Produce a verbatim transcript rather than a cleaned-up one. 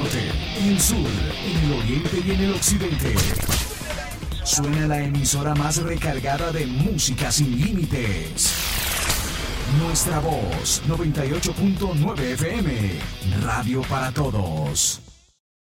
norte, en el sur, en el oriente y en el occidente. Suena la emisora más recargada de música sin límites. Nuestra Voz, noventa y ocho punto nueve F M, radio para todos.